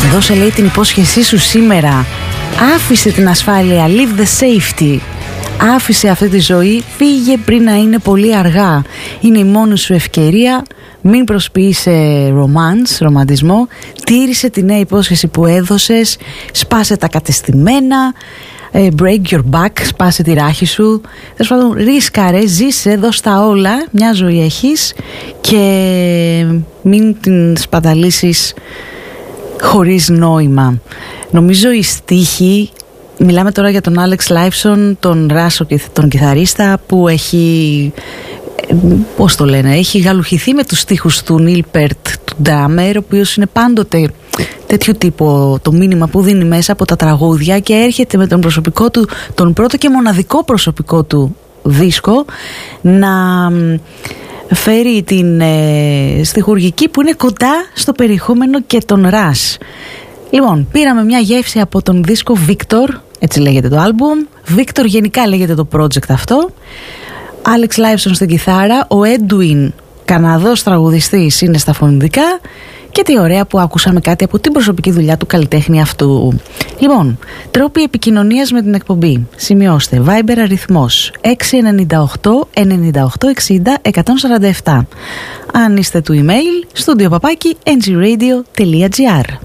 Δώσε, λέει, την υπόσχεσή σου σήμερα. Άφησε την ασφάλεια, leave the safety. Άφησε αυτή τη ζωή, φύγε πριν να είναι πολύ αργά. Είναι η μόνη σου ευκαιρία. Μην προσποιείσαι ρομαντισμό. Τήρησε τη νέα υπόσχεση που έδωσες. Σπάσε τα κατεστημένα. Break your back, σπάσε τη ράχη σου. Τέλος πάντων, ρίσκαρε, ζήσε, δώσ' τα όλα. Μια ζωή έχεις και μην την σπαταλήσεις χωρίς νόημα. Νομίζω οι στίχοι, μιλάμε τώρα για τον Άλεξ Λάιφσον, τον Ράσο, τον κιθαρίστα, που έχει, πώς το λένε, έχει γαλουχηθεί με τους στίχους του Νίλ Πέρτ, του ντράμερ, ο οποίος είναι πάντοτε τέτοιου τύπου το μήνυμα που δίνει μέσα από τα τραγούδια, και έρχεται με τον προσωπικό του, τον πρώτο και μοναδικό προσωπικό του δίσκο, να φέρει την στιχουργική που είναι κοντά στο περιεχόμενο και τον Ρας. Λοιπόν, πήραμε μια γεύση από τον δίσκο Victor, έτσι λέγεται το άλμπουμ. Victor γενικά λέγεται το project αυτό. Άλεξ Λάιφσον στην κιθάρα, ο Edwin, Καναδός τραγουδιστής, είναι στα φωνητικά. Και τι ωραία που ακούσαμε κάτι από την προσωπική δουλειά του καλλιτέχνη αυτού. Λοιπόν, τρόποι επικοινωνίας με την εκπομπή. Σημειώστε, Viber αριθμός 698 98 60 147. Αν είστε του email, studio@ngradio.gr.